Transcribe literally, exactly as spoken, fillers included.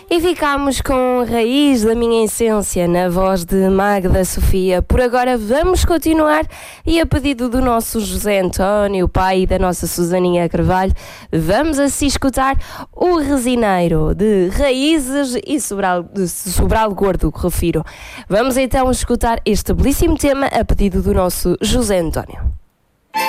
E ficámos com Raiz da Minha Essência, na voz de Magda Sofia. Por agora vamos continuar e a pedido do nosso José António, pai da nossa Susaninha Carvalho, vamos assim escutar o Resineiro, de Raízes e Sobral, de Sobral Gordo, refiro. Vamos então escutar este belíssimo tema a pedido do nosso José António.